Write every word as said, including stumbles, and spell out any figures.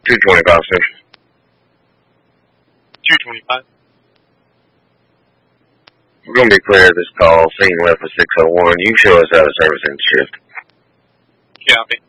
two twenty-five, Central. two twenty-five. We're going to be clear of this call. Scene left for six oh one. You show us out of service and shift. Copy.